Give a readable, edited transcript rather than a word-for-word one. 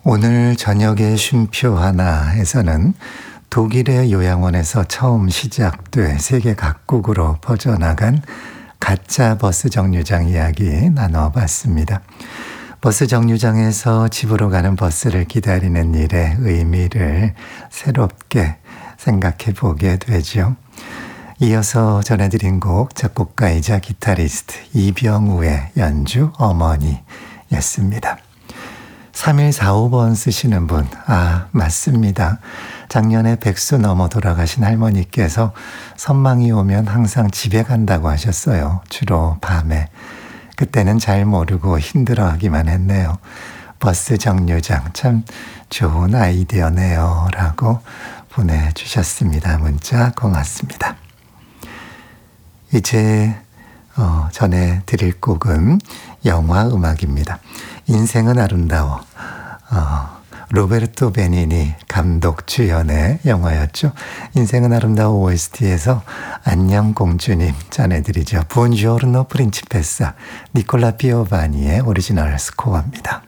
오늘 저녁에 쉼표 하나에서는 독일의 요양원에서 처음 시작돼 세계 각국으로 퍼져나간 가짜 버스 정류장 이야기 나눠봤습니다. 버스 정류장에서 집으로 가는 버스를 기다리는 일의 의미를 새롭게 생각해 보게 되죠. 이어서 전해드린 곡 작곡가이자 기타리스트 이병우의 연주 어머니였습니다. 3145번 쓰시는 분, 맞습니다. 작년에 100수 넘어 돌아가신 할머니께서 선망이 오면 항상 집에 간다고 하셨어요. 주로 밤에. 그때는 잘 모르고 힘들어하기만 했네요. 버스 정류장 참 좋은 아이디어네요. 라고 보내주셨습니다. 문자 고맙습니다. 이제 전해드릴 곡은 영화 음악입니다. 인생은 아름다워. 로베르토 베니니 감독 주연의 영화였죠. 인생은 아름다워 OST에서 안녕 공주님 전해드리죠. 부온지오르노 프린치페사 니콜라 피오바니의 오리지널 스코어입니다.